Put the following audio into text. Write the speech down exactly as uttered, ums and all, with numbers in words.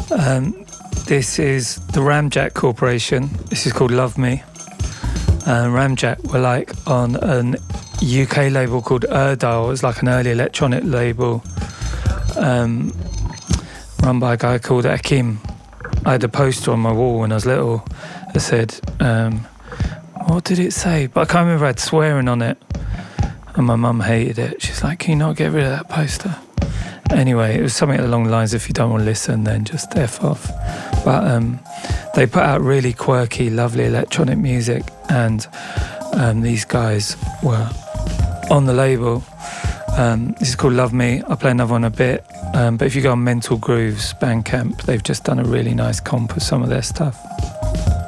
Um, this is the Ramjack Corporation. This is called Love Me. Uh, Ramjack were like on an U K label called Erdal. It was like an early electronic label um, run by a guy called Akim. I had a poster on my wall when I was little that said, um, what did it say? But I can't remember, I had swearing on it. And my mum hated it. She's like, can you not get rid of that poster? Anyway, it was something along the lines, if you don't want to listen, then just F off. But um, they put out really quirky, lovely electronic music, and um, these guys were on the label. Um, this is called Love Me. I'll play another one in a bit. Um, but if you go on Mental Grooves Bandcamp, they've just done a really nice comp of some of their stuff.